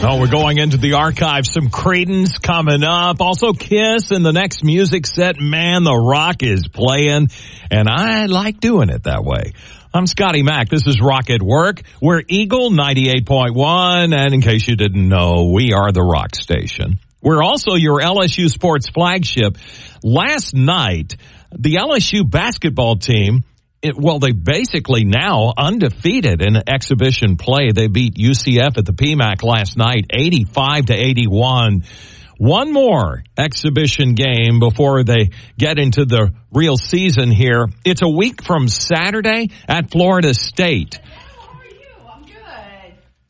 Oh, we're going into the archives. Some Creedence coming up. Also Kiss in the next music set. Man, The Rock is playing, and I like doing it that way. I'm Scotty Mack. This is Rock at Work. We're Eagle 98.1, and in case you didn't know, we are the Rock Station. We're also your LSU sports flagship. Last night, the LSU basketball team, they basically now undefeated in exhibition play. They beat UCF at the PMAC last night, 85-81. One more exhibition game before they get into the real season here. It's a week from Saturday at Florida State. How are you? I'm good.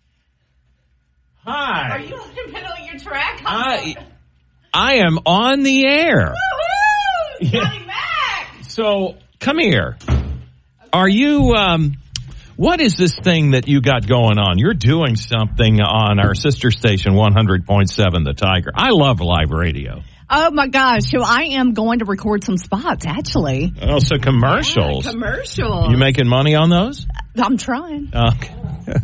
Hi. Are you in the middle of your track? I am on the air. Woohoo! Scotty Mack! So, come here. Are you, what is this thing that you got going on? You're doing something on our sister station, 100.7 The Tiger. I love live radio. Oh, my gosh. So I am going to record some spots, actually. Oh, so commercials. Yeah, commercials. You making money on those? I'm trying. Okay.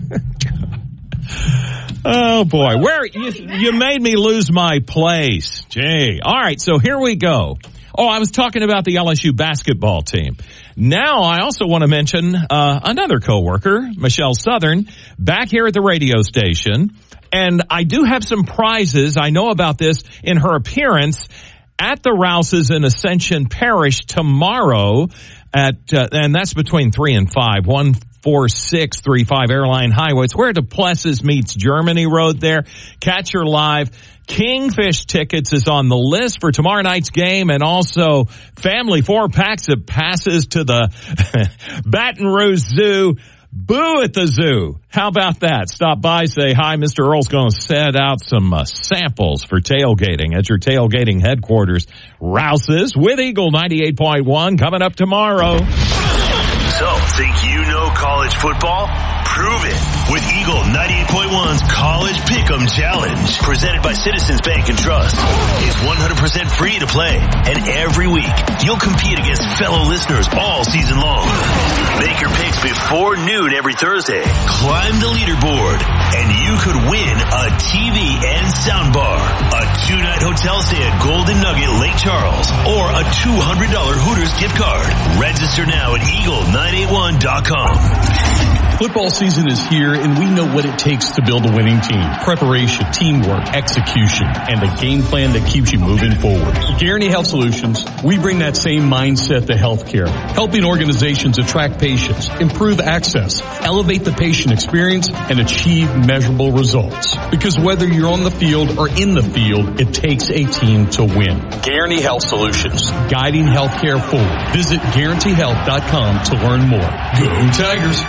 Oh, boy. You made me lose my place. Gee. All right, so here we go. Oh, I was talking about the LSU basketball team. Now, I also want to mention another coworker, Michelle Southern, back here at the radio station. And I do have some prizes. I know about this in her appearance at the Rouses in Ascension Parish tomorrow and that's between 3 and 5, 14635 Airline Highway. It's where Duplessis meets Germany Road there. Catch her live. Kingfish tickets is on the list for tomorrow night's game, and also family 4-packs of passes to the Baton Rouge Zoo. Boo at the zoo. How about that? Stop by, say hi. Mr. Earl's going to set out some samples for tailgating at your tailgating headquarters. Rouses with Eagle 98.1 coming up tomorrow. So, think you know college football? Prove it with Eagle 98.1's College Pick'em Challenge, presented by Citizens Bank and Trust. It's 100% free to play, and every week you'll compete against fellow listeners all season long. Make your picks before noon every Thursday. Climb the leaderboard, and you could win a TV and soundbar, a 2-night hotel stay at Golden Nugget Lake Charles, or a $200 Hooters gift card. Register now at eagle981.com. Football season is here, and we know what it takes to build a winning team. Preparation, teamwork, execution, and a game plan that keeps you moving forward. At Guarantee Health Solutions, we bring that same mindset to healthcare, helping organizations attract patients, improve access, elevate the patient experience, and achieve measurable results. Because whether you're on the field or in the field, it takes a team to win. Guarantee Health Solutions, guiding healthcare forward. Visit GuaranteeHealth.com to learn more. Go Tigers!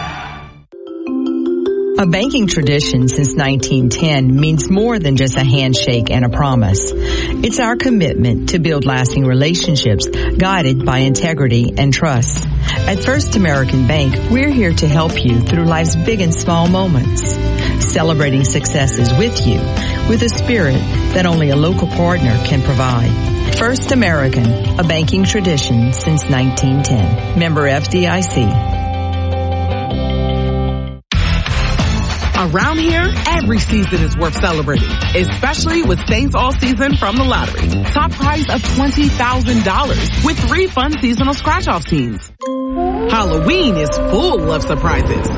A banking tradition since 1910 means more than just a handshake and a promise. It's our commitment to build lasting relationships guided by integrity and trust. At First American Bank, we're here to help you through life's big and small moments, celebrating successes with you with a spirit that only a local partner can provide. First American, a banking tradition since 1910. Member FDIC. Around here, every season is worth celebrating, especially with Saints All Season from the lottery. Top prize of $20,000 with 3 fun seasonal scratch-off teams. Halloween is full of surprises.